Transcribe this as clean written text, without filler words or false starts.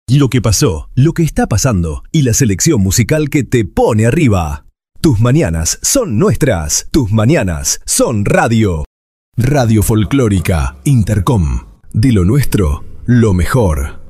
Lo que pasó, lo que está pasando y la selección musical que te pone arriba. Tus mañanas son nuestras. Tus mañanas son radio. Radio Folclórica Intercom. De lo nuestro, lo mejor.